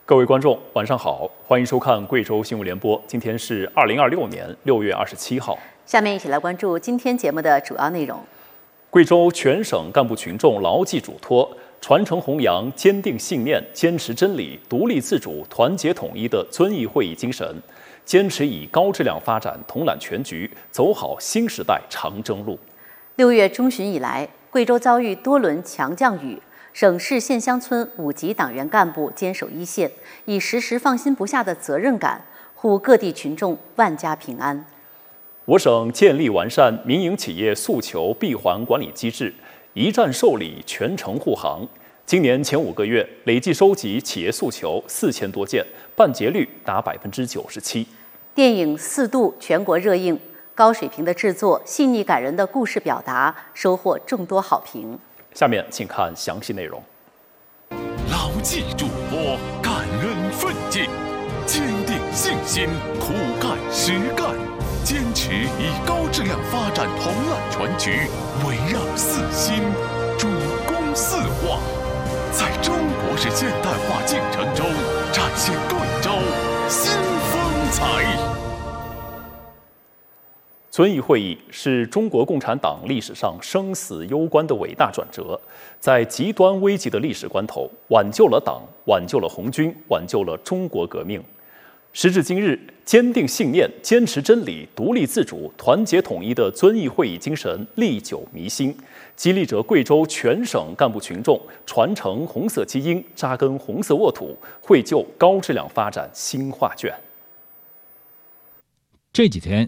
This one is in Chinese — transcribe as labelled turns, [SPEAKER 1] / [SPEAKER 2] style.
[SPEAKER 1] 各位观众，晚上好，欢迎收看贵州新闻联播。今天是2026年6月27号。
[SPEAKER 2] 下面一起来关注今天节目的主要内容。
[SPEAKER 1] 贵州全省干部群众牢记嘱托，传承弘扬坚定信念、坚持真理、独立自主、团结统一的遵义会议精神，坚持以高质量发展统揽全局，走好新时代长征路。
[SPEAKER 2] 6月中旬以来，贵州遭遇多轮强降雨。省市县乡村5级党员干部坚守一线，以时时放心不下的责任感，护各地群众万家平安。
[SPEAKER 1] 我省建立完善民营企业诉求闭环管理机制，一站受理，全程护航。今年前5个月，累计收集企业诉求4000多件，办结率达97%。
[SPEAKER 2] 电影《4度》全国热映，高水平的制作、细腻感人的故事表达，收获众多好评。
[SPEAKER 1] 下面请看详细内容。
[SPEAKER 3] 牢记嘱托，感恩奋进，坚定信心，苦干实干，坚持以高质量发展统揽全局，围绕4新，主攻4化，在中国式现代化进程中展现贵州新风采。
[SPEAKER 1] 遵义会议是中国共产党历史上生死攸关的伟大转折，在极端危急的历史关头，挽救了党，挽救了红军，挽救了中国革命。时至今日，坚定信念、坚持真理、独立自主、团结统一的遵义会议精神历久弥新，激励着贵州全省干部群众传承红色基因，扎根红色沃土，绘就高质量发展新画卷。
[SPEAKER 4] 这几天，